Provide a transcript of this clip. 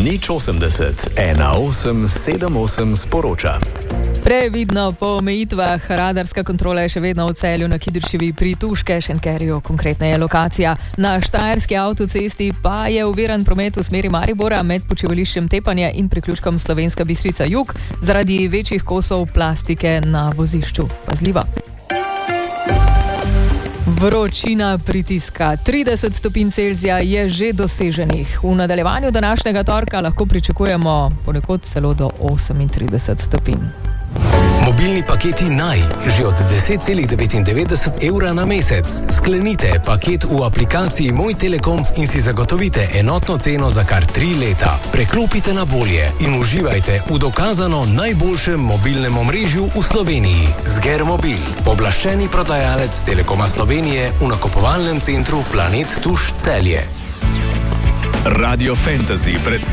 080 1878 sporoča. Previdno po omejitvah, radarska kontrola je še vedno v Celju na Kidriševi pri Tuške, Šenkerju, konkretna je lokacija. Na Štajerski avtocesti pa je oviran promet v smeri Maribora med počivališčem Tepanje in priključkom Slovenska Bistrica Jug zaradi večjih kosov plastike na vozišču. Pazljivo. Vročina pritiska. 30 stopinj Celzija je že doseženih. V nadaljevanju današnjega torka lahko pričakujemo ponekod celo do 38 stopinj. Mobilni paketi Naj, že od 10,99 evra na mesec. Sklenite paket v aplikaciji Moj Telekom in si zagotovite enotno ceno za kar 3 leta. Preklopite na bolje in uživajte v dokazano najboljšem mobilnem omrežju v Sloveniji. Zgermobil, pooblaščeni prodajalec Telekoma Slovenije v nakupovalnem centru Planet Tuš Celje. Radio Fantasy predstavlja